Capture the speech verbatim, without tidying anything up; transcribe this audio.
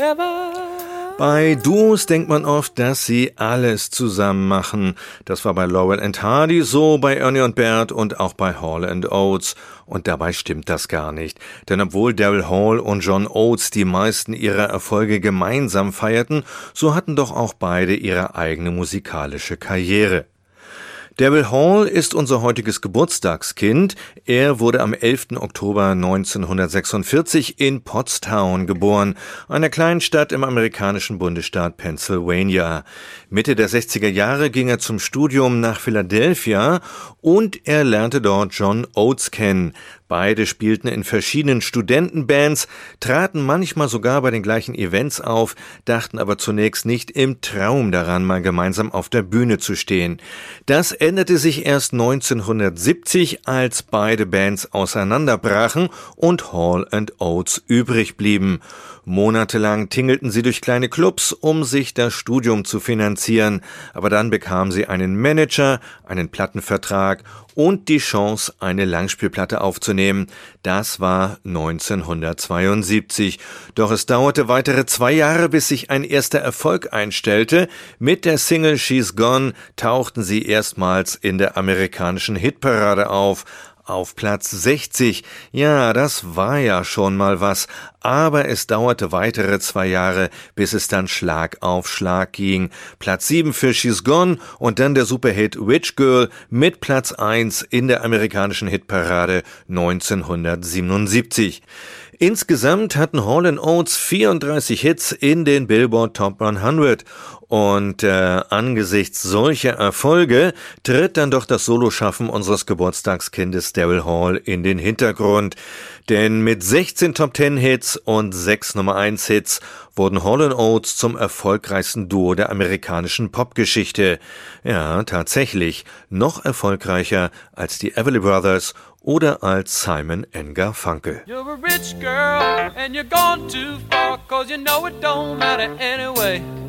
Bei Duos denkt man oft, dass sie alles zusammen machen. Das war bei Laurel and Hardy so, bei Ernie und Bert und auch bei Hall and Oates. Und dabei stimmt das gar nicht. Denn obwohl Daryl Hall und John Oates die meisten ihrer Erfolge gemeinsam feierten, so hatten doch auch beide ihre eigene musikalische Karriere. Daryl Hall ist unser heutiges Geburtstagskind. Er wurde am elften Oktober neunzehnhundertsechsundvierzig in Pottstown geboren, einer kleinen Stadt im amerikanischen Bundesstaat Pennsylvania. Mitte der sechziger Jahre ging er zum Studium nach Philadelphia und er lernte dort John Oates kennen. Beide spielten in verschiedenen Studentenbands, traten manchmal sogar bei den gleichen Events auf, dachten aber zunächst nicht im Traum daran, mal gemeinsam auf der Bühne zu stehen. Das änderte sich erst neunzehnhundertsiebzig, als beide Bands auseinanderbrachen und Hall and Oates übrig blieben. Monatelang tingelten sie durch kleine Clubs, um sich das Studium zu finanzieren. Aber dann bekamen sie einen Manager, einen Plattenvertrag und die Chance, eine Langspielplatte aufzunehmen. Das war neunzehnhundertzweiundsiebzig. Doch es dauerte weitere zwei Jahre, bis sich ein erster Erfolg einstellte. Mit der Single She's Gone tauchten sie erstmals in der amerikanischen Hitparade auf. Auf Platz sechzig. Ja, das war ja schon mal was. Aber es dauerte weitere zwei Jahre, bis es dann Schlag auf Schlag ging. Platz sieben für She's Gone und dann der Superhit Witch Girl mit Platz eins in der amerikanischen Hitparade neunzehnhundertsiebenundsiebzig. Insgesamt hatten Hall and Oates vierunddreißig Hits in den Billboard Top hundert. Und äh, angesichts solcher Erfolge tritt dann doch das Soloschaffen unseres Geburtstagskindes Daryl Hall in den Hintergrund. Denn mit sechzehn Top Ten Hits und sechs Nummer eins Hits wurden Hall and Oates zum erfolgreichsten Duo der amerikanischen Popgeschichte. Ja, tatsächlich, noch erfolgreicher als die Everly Brothers oder als Simon and Garfunkel. You're a rich girl and you're gone too far, 'cause you know it don't matter anyway.